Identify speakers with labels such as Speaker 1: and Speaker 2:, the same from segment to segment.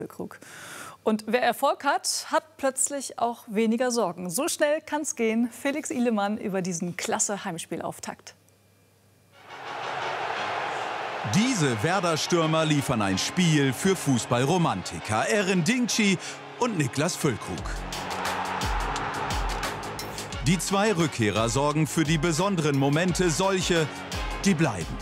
Speaker 1: Füllkrug. Und wer Erfolg hat, hat plötzlich auch weniger Sorgen. So schnell kann es gehen. Felix Ihlemann über diesen klasse Heimspielauftakt.
Speaker 2: Diese Werder-Stürmer liefern ein Spiel für Fußballromantiker. Eren Dingchi und Niklas Füllkrug. Die zwei Rückkehrer sorgen für die besonderen Momente, solche, die bleiben.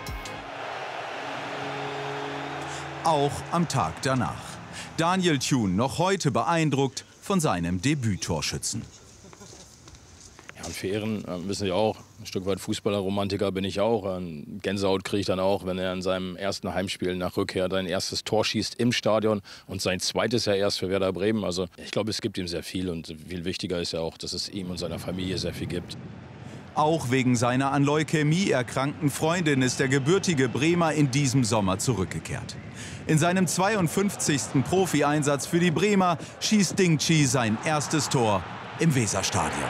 Speaker 2: Auch am Tag danach. Daniel Thune noch heute beeindruckt von seinem Debüttorschützen.
Speaker 3: Ja, und für Eren wissen Sie auch, ein Stück weit Fußballerromantiker bin ich auch. Gänsehaut kriege ich dann auch, wenn er in seinem ersten Heimspiel nach Rückkehr sein erstes Tor schießt im Stadion und sein zweites ja erst für Werder Bremen. Also ich glaube, es gibt ihm sehr viel und viel wichtiger ist ja auch, dass es ihm und seiner Familie sehr viel gibt.
Speaker 2: Auch wegen seiner an Leukämie erkrankten Freundin ist der gebürtige Bremer in diesem Sommer zurückgekehrt. In seinem 52. Profieinsatz für die Bremer schießt Dingchi sein erstes Tor im Weserstadion.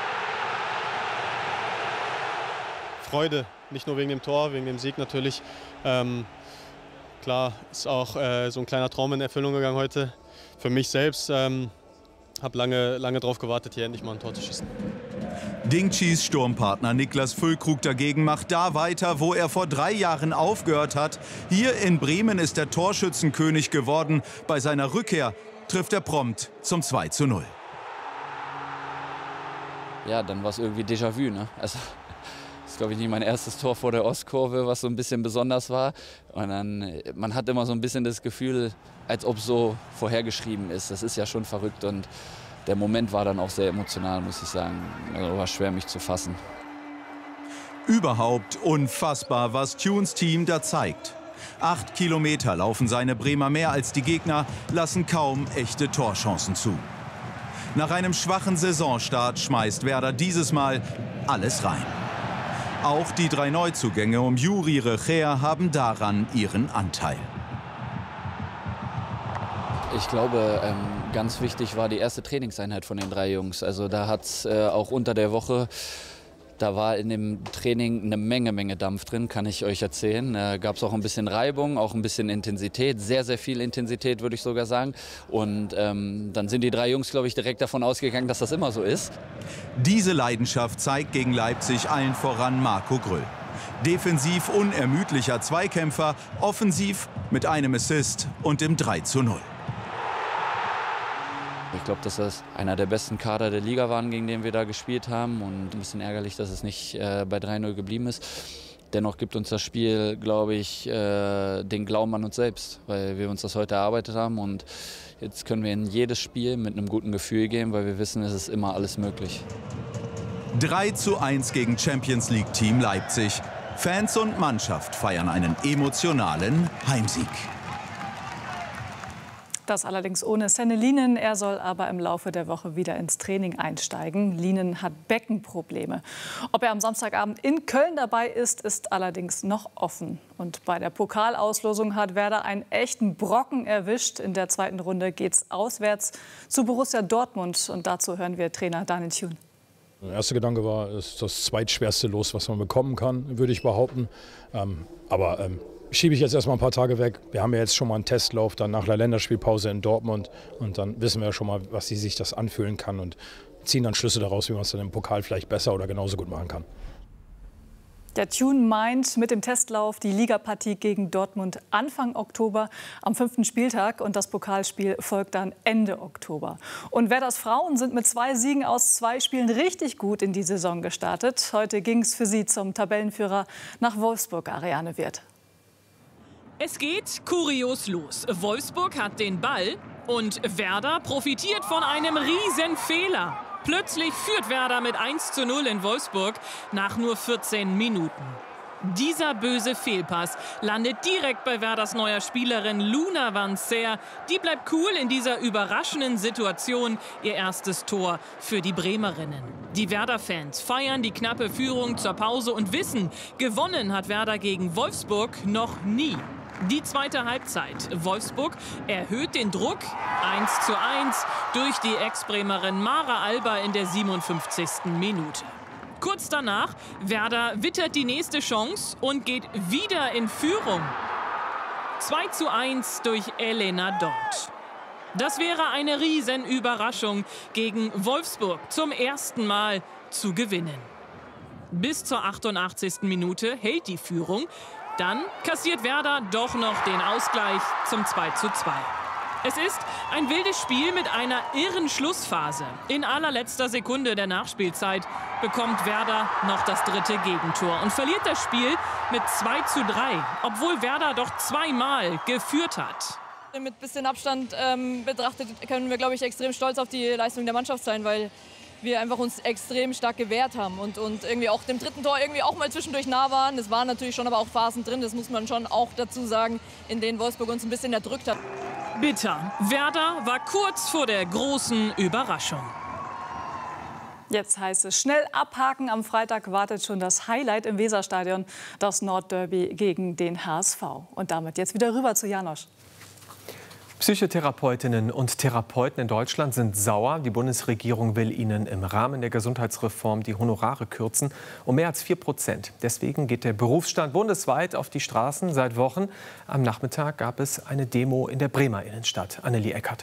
Speaker 4: Freude, nicht nur wegen dem Tor, wegen dem Sieg natürlich. Klar, ist auch so ein kleiner Traum in Erfüllung gegangen heute. Für mich selbst habe lange darauf gewartet, hier endlich mal ein Tor zu schießen.
Speaker 2: Dingchis Sturmpartner Niklas Füllkrug dagegen macht da weiter, wo er vor 3 Jahren aufgehört hat. Hier in Bremen ist er Torschützenkönig geworden. Bei seiner Rückkehr trifft er prompt zum 2:0.
Speaker 5: Ja, dann war es irgendwie Déjà-vu, ne? Also, das ist, glaube ich, nicht mein erstes Tor vor der Ostkurve, was so ein bisschen besonders war. Und dann, man hat immer so ein bisschen das Gefühl, als ob so vorhergeschrieben ist. Das ist ja schon verrückt und der Moment war dann auch sehr emotional, muss ich sagen. Also war schwer, mich zu fassen.
Speaker 2: Überhaupt unfassbar, was Thunes Team da zeigt. 8 Kilometer laufen seine Bremer mehr als die Gegner, lassen kaum echte Torchancen zu. Nach einem schwachen Saisonstart schmeißt Werder dieses Mal alles rein. Auch die 3 Neuzugänge um Juri Recher haben daran ihren Anteil.
Speaker 5: Ich glaube, ganz wichtig war die erste Trainingseinheit von den 3 Jungs. Also da hat es auch unter der Woche, da war in dem Training eine Menge Dampf drin, kann ich euch erzählen. Gab es auch ein bisschen Reibung, auch ein bisschen Intensität, sehr viel Intensität, würde ich sogar sagen. Und dann sind die 3 Jungs, glaube ich, direkt davon ausgegangen, dass das immer so ist.
Speaker 2: Diese Leidenschaft zeigt gegen Leipzig allen voran Marco Gröll. Defensiv unermüdlicher Zweikämpfer, offensiv mit einem Assist und dem 3:0.
Speaker 5: Ich glaube, dass das einer der besten Kader der Liga waren, gegen den wir da gespielt haben. Und ein bisschen ärgerlich, dass es nicht bei 3:0 geblieben ist. Dennoch gibt uns das Spiel, glaube ich, den Glauben an uns selbst, weil wir uns das heute erarbeitet haben. Und jetzt können wir in jedes Spiel mit einem guten Gefühl gehen, weil wir wissen, es ist immer alles möglich.
Speaker 2: 3:1 gegen Champions League Team Leipzig. Fans und Mannschaft feiern einen emotionalen Heimsieg.
Speaker 1: Das allerdings ohne Senne Lienen. Er soll aber im Laufe der Woche wieder ins Training einsteigen. Lienen hat Beckenprobleme. Ob er am Samstagabend in Köln dabei ist, ist allerdings noch offen. Und bei der Pokalauslosung hat Werder einen echten Brocken erwischt. In der 2. Runde geht's auswärts zu Borussia Dortmund. Und dazu hören wir Trainer Daniel Thune.
Speaker 6: Der erste Gedanke war, es ist das zweitschwerste Los, was man bekommen kann, würde ich behaupten. Schiebe ich jetzt erst mal ein paar Tage weg. Wir haben ja jetzt schon mal einen Testlauf, dann nach der Länderspielpause in Dortmund. Und dann wissen wir ja schon mal, was sich das anfühlen kann und ziehen dann Schlüsse daraus, wie man es dann im Pokal vielleicht besser oder genauso gut machen kann.
Speaker 1: Der Thune meint mit dem Testlauf die Ligapartie gegen Dortmund Anfang Oktober am 5. Spieltag. Und das Pokalspiel folgt dann Ende Oktober. Und Werders Frauen sind mit 2 Siegen aus 2 Spielen richtig gut in die Saison gestartet. Heute ging es für sie zum Tabellenführer nach Wolfsburg, Ariane Wirth.
Speaker 7: Es geht kurios los. Wolfsburg hat den Ball und Werder profitiert von einem Riesenfehler. Plötzlich führt Werder mit 1:0 in Wolfsburg nach nur 14 Minuten. Dieser böse Fehlpass landet direkt bei Werders neuer Spielerin Luna Vanzer. Die bleibt cool in dieser überraschenden Situation. Ihr erstes Tor für die Bremerinnen. Die Werder-Fans feiern die knappe Führung zur Pause und wissen, gewonnen hat Werder gegen Wolfsburg noch nie. Die zweite Halbzeit. Wolfsburg erhöht den Druck 1:1 durch die Ex-Bremerin Mara Alba in der 57. Minute. Kurz danach, Werder wittert die nächste Chance und geht wieder in Führung. 2:1 durch Elena Dort. Das wäre eine Riesenüberraschung, gegen Wolfsburg zum ersten Mal zu gewinnen. Bis zur 88. Minute hält die Führung. Dann kassiert Werder doch noch den Ausgleich zum 2:2. Es ist ein wildes Spiel mit einer irren Schlussphase. In allerletzter Sekunde der Nachspielzeit bekommt Werder noch das 3. Gegentor und verliert das Spiel mit 2:3, obwohl Werder doch zweimal geführt hat.
Speaker 8: Mit bisschen Abstand betrachtet können wir, glaube ich, extrem stolz auf die Leistung der Mannschaft sein, weil wir einfach uns extrem stark gewehrt haben und irgendwie auch dem 3. Tor irgendwie auch mal zwischendurch nah waren. Es waren natürlich schon aber auch Phasen drin, das muss man schon auch dazu sagen, in denen Wolfsburg uns ein bisschen erdrückt hat.
Speaker 7: Bitter. Werder war kurz vor der großen Überraschung.
Speaker 1: Jetzt heißt es schnell abhaken. Am Freitag wartet schon das Highlight im Weserstadion, das Nordderby gegen den HSV. Und damit jetzt wieder rüber zu Janosch.
Speaker 9: Psychotherapeutinnen und Therapeuten in Deutschland sind sauer. Die Bundesregierung will ihnen im Rahmen der Gesundheitsreform die Honorare kürzen um mehr als 4%. Deswegen geht der Berufsstand bundesweit auf die Straßen seit Wochen. Am Nachmittag gab es eine Demo in der Bremer Innenstadt. Annelie Eckert.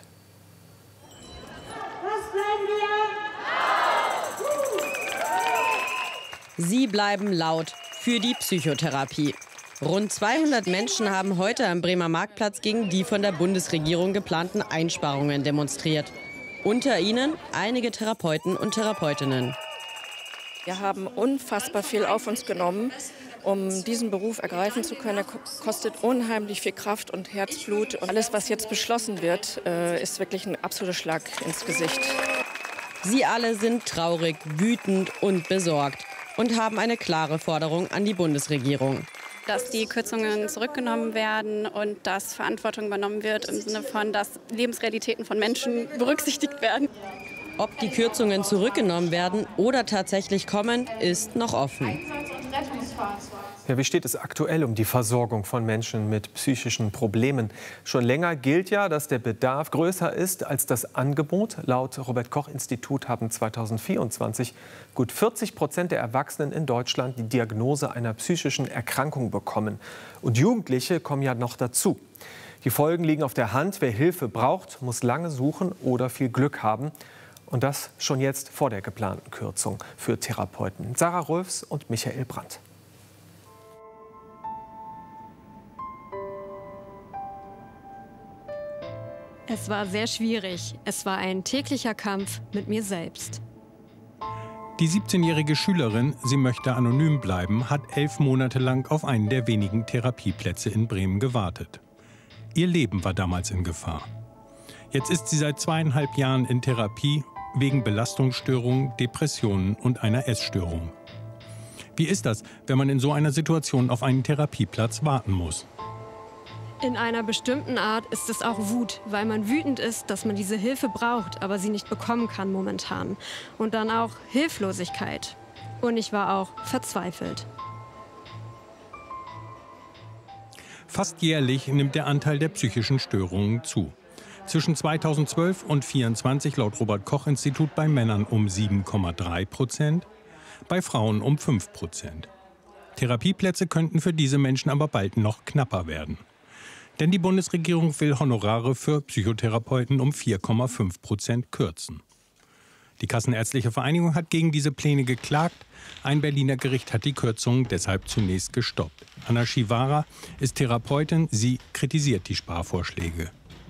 Speaker 10: Sie bleiben laut für die Psychotherapie. Rund 200 Menschen haben heute am Bremer Marktplatz gegen die von der Bundesregierung geplanten Einsparungen demonstriert. Unter ihnen einige Therapeuten und Therapeutinnen.
Speaker 11: Wir haben unfassbar viel auf uns genommen, um diesen Beruf ergreifen zu können. Er kostet unheimlich viel Kraft und Herzblut. Und alles, was jetzt beschlossen wird, ist wirklich ein absoluter Schlag ins Gesicht.
Speaker 10: Sie alle sind traurig, wütend und besorgt und haben eine klare Forderung an die Bundesregierung.
Speaker 12: Dass die Kürzungen zurückgenommen werden und dass Verantwortung übernommen wird im Sinne von, dass Lebensrealitäten von Menschen berücksichtigt werden.
Speaker 10: Ob die Kürzungen zurückgenommen werden oder tatsächlich kommen, ist noch offen.
Speaker 9: Ja, wie steht es aktuell um die Versorgung von Menschen mit psychischen Problemen? Schon länger gilt ja, dass der Bedarf größer ist als das Angebot. Laut Robert-Koch-Institut haben 2024 gut 40% der Erwachsenen in Deutschland die Diagnose einer psychischen Erkrankung bekommen. Und Jugendliche kommen ja noch dazu. Die Folgen liegen auf der Hand. Wer Hilfe braucht, muss lange suchen oder viel Glück haben. Und das schon jetzt vor der geplanten Kürzung für Therapeuten. Sarah Rolfs und Michael Brandt.
Speaker 13: Es war sehr schwierig. Es war ein täglicher Kampf mit mir selbst.
Speaker 14: Die 17-jährige Schülerin, sie möchte anonym bleiben, hat 11 Monate lang auf einen der wenigen Therapieplätze in Bremen gewartet. Ihr Leben war damals in Gefahr. Jetzt ist sie seit 2,5 Jahren in Therapie wegen Belastungsstörungen, Depressionen und einer Essstörung. Wie ist das, wenn man in so einer Situation auf einen Therapieplatz warten muss?
Speaker 13: In einer bestimmten Art ist es auch Wut, weil man wütend ist, dass man diese Hilfe braucht, aber sie nicht bekommen kann momentan. Und dann auch Hilflosigkeit. Und ich war auch verzweifelt.
Speaker 14: Fast jährlich nimmt der Anteil der psychischen Störungen zu. Zwischen 2012 und 2024 laut Robert-Koch-Institut bei Männern um 7,3%, bei Frauen um 5%. Therapieplätze könnten für diese Menschen aber bald noch knapper werden. Denn die Bundesregierung will Honorare für Psychotherapeuten um 4,5% kürzen. Die Kassenärztliche Vereinigung hat gegen diese Pläne geklagt. Ein Berliner Gericht hat die Kürzungen deshalb zunächst gestoppt. Anna Schivara ist Therapeutin. Sie kritisiert die Sparvorschläge.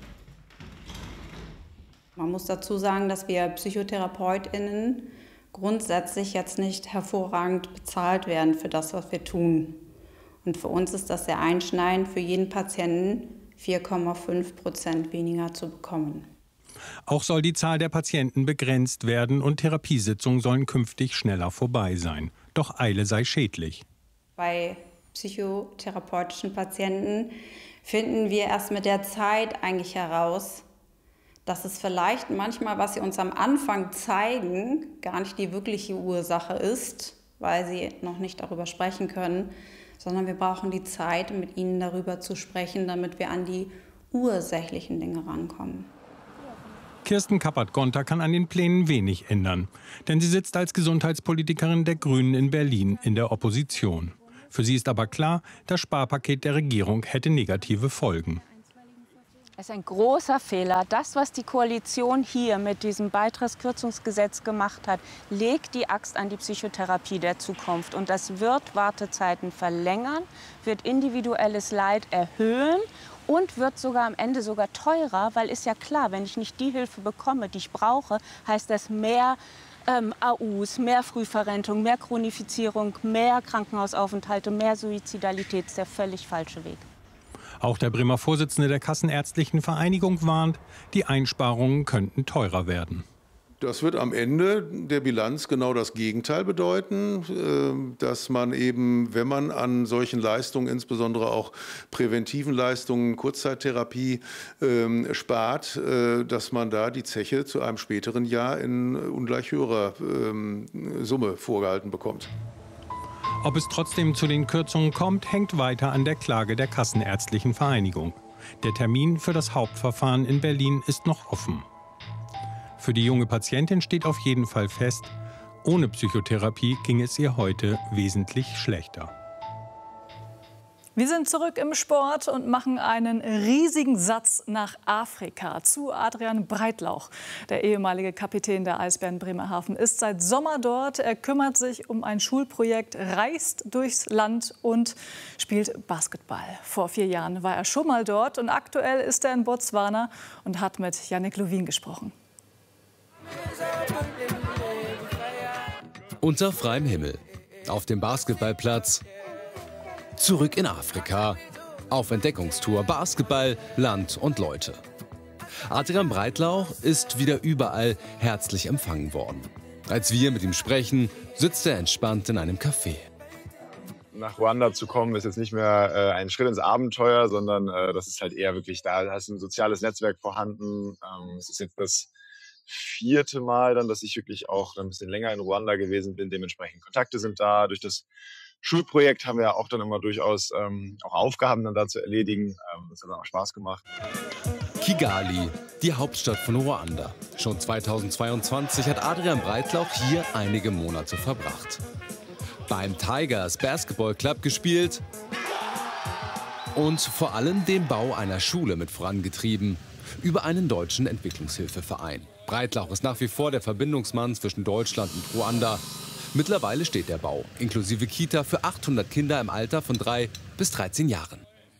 Speaker 15: Man muss dazu sagen, dass wir PsychotherapeutInnen grundsätzlich jetzt nicht hervorragend bezahlt werden für das, was wir tun. Und für uns ist das sehr einschneidend, für jeden Patienten 4,5% weniger zu bekommen.
Speaker 14: Auch soll die Zahl der Patienten begrenzt werden und Therapiesitzungen sollen künftig schneller vorbei sein. Doch Eile sei schädlich.
Speaker 15: Bei psychotherapeutischen Patienten finden wir erst mit der Zeit eigentlich heraus, dass es vielleicht manchmal, was sie uns am Anfang zeigen, gar nicht die wirkliche Ursache ist, weil sie noch nicht darüber sprechen können, sondern wir brauchen die Zeit, mit ihnen darüber zu sprechen, damit wir an die ursächlichen Dinge rankommen.
Speaker 14: Kirsten Kappert-Gonter kann an den Plänen wenig ändern, denn sie sitzt als Gesundheitspolitikerin der Grünen in Berlin in der Opposition. Für sie ist aber klar, das Sparpaket der Regierung hätte negative Folgen.
Speaker 16: Es ist ein großer Fehler. Das, was die Koalition hier mit diesem Beitragskürzungsgesetz gemacht hat, legt die Axt an die Psychotherapie der Zukunft. Und das wird Wartezeiten verlängern, wird individuelles Leid erhöhen und wird sogar am Ende sogar teurer, weil ist ja klar, wenn ich nicht die Hilfe bekomme, die ich brauche, heißt das mehr AUs, mehr Frühverrentung, mehr Chronifizierung, mehr Krankenhausaufenthalte, mehr Suizidalität. Das ist der völlig falsche Weg.
Speaker 14: Auch der Bremer Vorsitzende der Kassenärztlichen Vereinigung warnt, die Einsparungen könnten teurer werden.
Speaker 17: Das wird am Ende der Bilanz genau das Gegenteil bedeuten, dass man eben, wenn man an solchen Leistungen, insbesondere auch präventiven Leistungen, Kurzzeittherapie spart, dass man da die Zeche zu einem späteren Jahr in ungleich höherer Summe vorgehalten bekommt.
Speaker 14: Ob es trotzdem zu den Kürzungen kommt, hängt weiter an der Klage der Kassenärztlichen Vereinigung. Der Termin für das Hauptverfahren in Berlin ist noch offen. Für die junge Patientin steht auf jeden Fall fest, ohne Psychotherapie ging es ihr heute wesentlich schlechter.
Speaker 1: Wir sind zurück im Sport und machen einen riesigen Satz nach Afrika zu Adrian Breitlauch. Der ehemalige Kapitän der Eisbären Bremerhaven ist seit Sommer dort. Er kümmert sich um ein Schulprojekt, reist durchs Land und spielt Basketball. Vor 4 Jahren war er schon mal dort und aktuell ist er in Botswana und hat mit Yannick Lovin gesprochen.
Speaker 18: Unter freiem Himmel, auf dem Basketballplatz, zurück in Afrika, auf Entdeckungstour, Basketball, Land und Leute. Adrian Breitlauch ist wieder überall herzlich empfangen worden. Als wir mit ihm sprechen, sitzt er entspannt in einem Café.
Speaker 19: Nach Ruanda zu kommen, ist jetzt nicht mehr ein Schritt ins Abenteuer, sondern das ist halt eher wirklich, da ist ein soziales Netzwerk vorhanden. Es ist jetzt das 4. Mal dann, dass ich wirklich auch ein bisschen länger in Ruanda gewesen bin. Dementsprechend Kontakte sind da. Durch das Schulprojekt haben wir auch dann immer durchaus auch Aufgaben dann da zu erledigen. Das hat dann auch Spaß gemacht.
Speaker 18: Kigali, die Hauptstadt von Ruanda. Schon 2022 hat Adrian Breitlauch hier einige Monate verbracht. Beim Tigers Basketball Club gespielt und vor allem den Bau einer Schule mit vorangetrieben über einen deutschen Entwicklungshilfeverein. Breitlauch ist nach wie vor der Verbindungsmann zwischen Deutschland und Ruanda. Mittlerweile steht der Bau, inklusive Kita, für 800 Kinder im Alter von 3 bis 13 Jahren.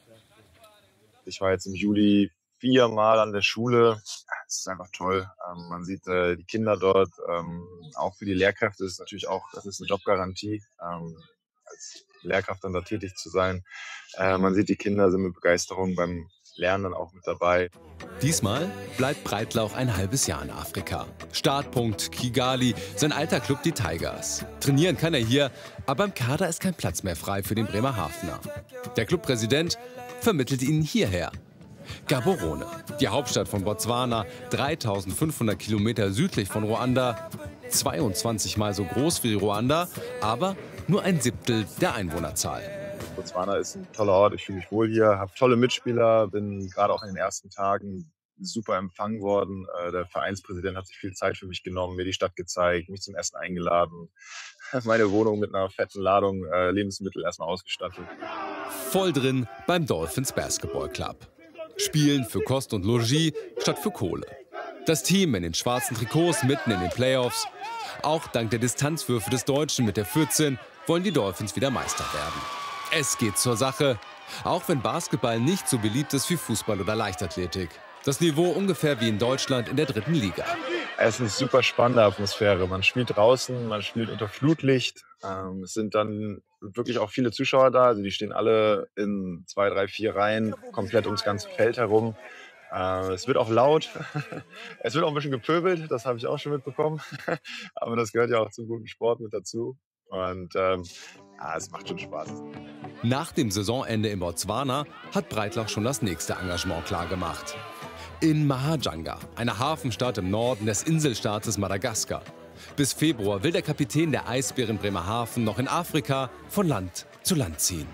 Speaker 19: Ich war jetzt im Juli 4 Mal an der Schule. Es ist einfach toll. Man sieht die Kinder dort. Auch für die Lehrkräfte ist es natürlich auch, das ist eine Jobgarantie, als Lehrkraft dann da tätig zu sein. Man sieht, die Kinder sind mit Begeisterung beim Lernen dann auch mit dabei.
Speaker 18: Diesmal bleibt Breitlauch ein halbes Jahr in Afrika. Startpunkt Kigali, sein alter Club die Tigers. Trainieren kann er hier, aber im Kader ist kein Platz mehr frei für den Bremerhavener. Der Clubpräsident vermittelt ihn hierher. Gaborone, die Hauptstadt von Botswana, 3500 Kilometer südlich von Ruanda. 22 Mal so groß wie Ruanda, aber nur ein Siebtel der Einwohnerzahl.
Speaker 19: Botswana ist ein toller Ort, ich fühle mich wohl hier, habe tolle Mitspieler, bin gerade auch in den ersten Tagen super empfangen worden. Der Vereinspräsident hat sich viel Zeit für mich genommen, mir die Stadt gezeigt, mich zum Essen eingeladen, meine Wohnung mit einer fetten Ladung Lebensmittel erstmal ausgestattet.
Speaker 18: Voll drin beim Dolphins Basketball Club. Spielen für Kost und Logis statt für Kohle. Das Team in den schwarzen Trikots mitten in den Playoffs. Auch dank der Distanzwürfe des Deutschen mit der 14 wollen die Dolphins wieder Meister werden. Es geht zur Sache, auch wenn Basketball nicht so beliebt ist wie Fußball oder Leichtathletik. Das Niveau ungefähr wie in Deutschland in der 3. Liga.
Speaker 19: Es ist eine super spannende Atmosphäre. Man spielt draußen, man spielt unter Flutlicht. Es sind dann wirklich auch viele Zuschauer da. Also die stehen alle in 2, 3, 4 Reihen komplett ums ganze Feld herum. Es wird auch laut. Es wird auch ein bisschen gepöbelt, das habe ich auch schon mitbekommen. Aber das gehört ja auch zum guten Sport mit dazu. Und es macht schon Spaß.
Speaker 18: Nach dem Saisonende in Botswana hat Breitlauch schon das nächste Engagement klargemacht. In Mahajanga, einer Hafenstadt im Norden des Inselstaates Madagaskar. Bis Februar will der Kapitän der Eisbären Bremerhaven noch in Afrika von Land zu Land ziehen.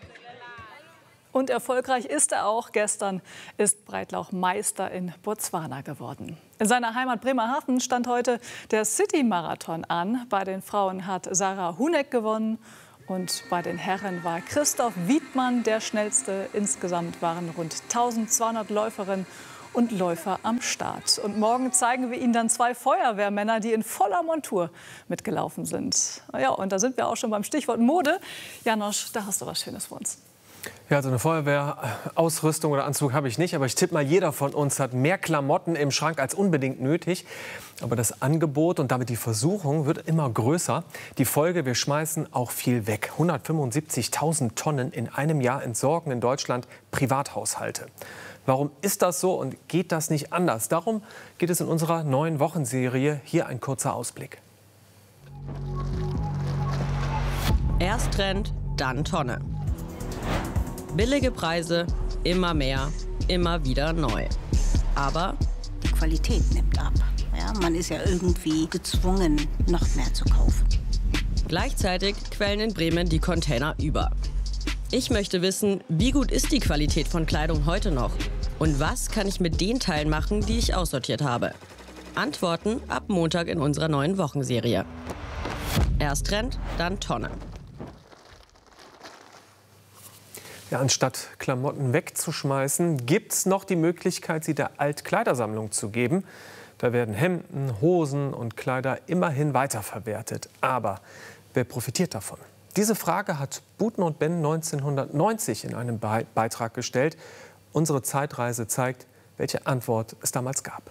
Speaker 1: Und erfolgreich ist er auch. Gestern ist Breitlauch Meister in Botswana geworden. In seiner Heimat Bremerhaven stand heute der City-Marathon an. Bei den Frauen hat Sarah Huneck gewonnen Und bei den Herren war Christoph Wiedmann der schnellste. Insgesamt waren rund 1200 Läuferinnen und Läufer am Start. Und morgen zeigen wir Ihnen dann 2 Feuerwehrmänner, die in voller Montur mitgelaufen sind. Ja, und da sind wir auch schon beim Stichwort Mode. Janosch, da hast du was Schönes für uns.
Speaker 9: Ja, so eine Feuerwehrausrüstung oder Anzug habe ich nicht. Aber ich tippe mal, jeder von uns hat mehr Klamotten im Schrank als unbedingt nötig. Aber das Angebot und damit die Versuchung wird immer größer. Die Folge, wir schmeißen auch viel weg. 175.000 Tonnen in einem Jahr entsorgen in Deutschland Privathaushalte. Warum ist das so und geht das nicht anders? Darum geht es in unserer neuen Wochenserie. Hier ein kurzer Ausblick.
Speaker 10: Erst Trend, dann Tonne. Billige Preise, immer mehr, immer wieder neu. Aber
Speaker 20: die Qualität nimmt ab. Ja, man ist ja irgendwie gezwungen, noch mehr zu kaufen.
Speaker 10: Gleichzeitig quellen in Bremen die Container über. Ich möchte wissen, wie gut ist die Qualität von Kleidung heute noch? Und was kann ich mit den Teilen machen, die ich aussortiert habe? Antworten ab Montag in unserer neuen Wochenserie. Erst Trend, dann Tonne.
Speaker 9: Ja, anstatt Klamotten wegzuschmeißen, gibt es noch die Möglichkeit, sie der Altkleidersammlung zu geben. Da werden Hemden, Hosen und Kleider immerhin weiterverwertet. Aber wer profitiert davon? Diese Frage hat Buten und Ben 1990 in einem Beitrag gestellt. Unsere Zeitreise zeigt, welche Antwort es damals gab.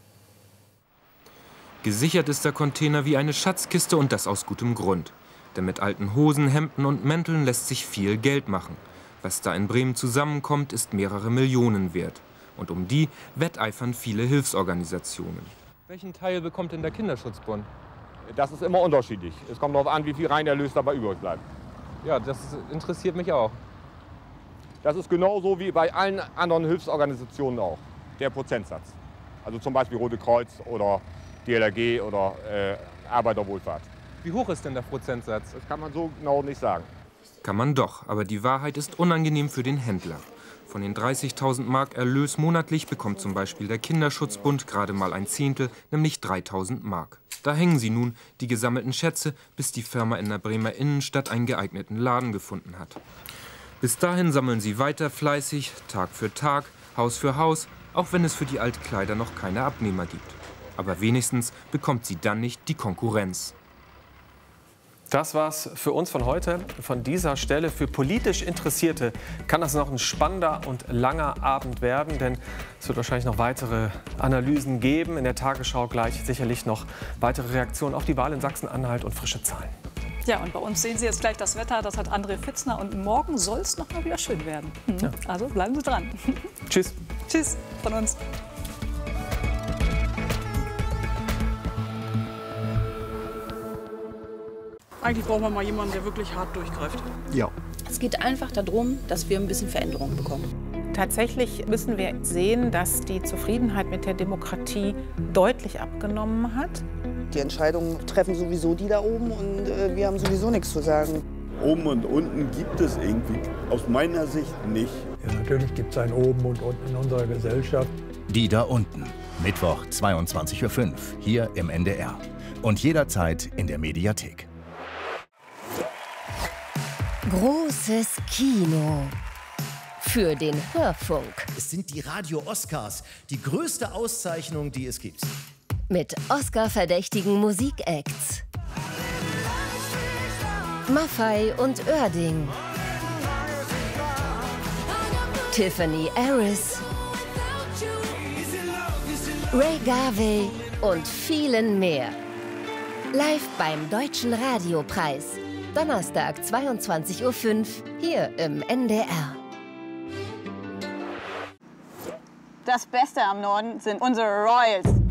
Speaker 21: Gesichert ist der Container wie eine Schatzkiste und das aus gutem Grund. Denn mit alten Hosen, Hemden und Mänteln lässt sich viel Geld machen. Was da in Bremen zusammenkommt, ist mehrere Millionen wert. Und um die wetteifern viele Hilfsorganisationen.
Speaker 22: Welchen Teil bekommt denn der Kinderschutzbund? Das ist immer unterschiedlich. Es kommt darauf an, wie viel Reinerlös dabei übrig bleibt. Ja, das interessiert mich auch. Das ist genauso wie bei allen anderen Hilfsorganisationen auch, der Prozentsatz. Also zum Beispiel Rote Kreuz oder DLRG oder Arbeiterwohlfahrt. Wie hoch ist denn der Prozentsatz? Das kann man so genau nicht sagen.
Speaker 21: Kann man doch, aber die Wahrheit ist unangenehm für den Händler. Von den 30.000 Mark Erlös monatlich bekommt zum Beispiel der Kinderschutzbund gerade mal ein Zehntel, nämlich 3.000 Mark. Da hängen sie nun, die gesammelten Schätze, bis die Firma in der Bremer Innenstadt einen geeigneten Laden gefunden hat. Bis dahin sammeln sie weiter fleißig, Tag für Tag, Haus für Haus, auch wenn es für die Altkleider noch keine Abnehmer gibt. Aber wenigstens bekommt sie dann nicht die Konkurrenz.
Speaker 9: Das war's für uns von heute. Von dieser Stelle für politisch Interessierte kann das noch ein spannender und langer Abend werden, denn es wird wahrscheinlich noch weitere Analysen geben. In der Tagesschau gleich sicherlich noch weitere Reaktionen auf die Wahl in Sachsen-Anhalt und frische Zahlen.
Speaker 1: Ja, und bei uns sehen Sie jetzt gleich das Wetter. Das hat André Pfitzner. Und morgen soll es noch mal wieder schön werden. Ja. Also bleiben Sie dran.
Speaker 9: Tschüss.
Speaker 1: Tschüss von uns.
Speaker 23: Eigentlich brauchen wir mal jemanden, der wirklich hart durchgreift.
Speaker 24: Ja. Es geht einfach darum, dass wir ein bisschen Veränderung bekommen.
Speaker 25: Tatsächlich müssen wir sehen, dass die Zufriedenheit mit der Demokratie deutlich abgenommen hat.
Speaker 26: Die Entscheidungen treffen sowieso die da oben und wir haben sowieso nichts zu sagen.
Speaker 27: Oben und unten gibt es irgendwie aus meiner Sicht nicht.
Speaker 28: Ja, natürlich gibt es ein Oben und Unten in unserer Gesellschaft.
Speaker 29: Die da unten. Mittwoch 22:05 Uhr hier im NDR. Und jederzeit in der Mediathek.
Speaker 30: Großes Kino für den Hörfunk.
Speaker 31: Es sind die Radio-Oscars, die größte Auszeichnung, die es gibt.
Speaker 30: Mit Oscar-verdächtigen Musikacts. Maffay und Oerding. Tiffany Harris. Ray Garvey und vielen mehr. Live beim Deutschen Radiopreis. Donnerstag 22:05 Uhr hier im NDR.
Speaker 32: Das Beste am Norden sind unsere Royals.